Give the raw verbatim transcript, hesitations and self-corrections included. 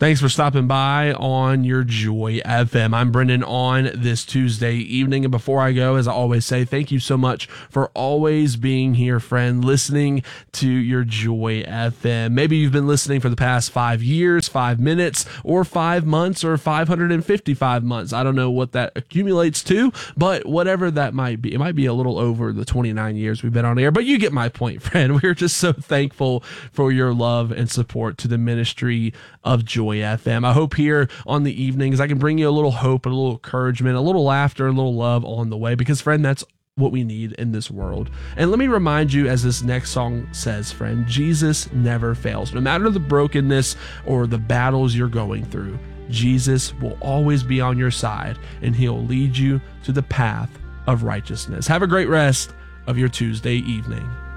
Thanks for stopping by on your Joy F M. I'm Brendan on this Tuesday evening. And before I go, as I always say, thank you so much for always being here, friend, listening to your Joy F M. Maybe you've been listening for the past five years, five minutes, or five months, or five hundred fifty-five months. I don't know what that accumulates to, but whatever that might be, it might be a little over the twenty-nine years we've been on air, but you get my point, friend. We're just so thankful for your love and support to the ministry of Joy F M. I hope here on the evenings I can bring you a little hope, a little encouragement, a little laughter, a little love on the way, because friend, that's what we need in this world. And let me remind you, as this next song says, friend, Jesus never fails. No matter the brokenness or the battles you're going through, Jesus will always be on your side, and he'll lead you to the path of righteousness. Have a great rest of your Tuesday evening.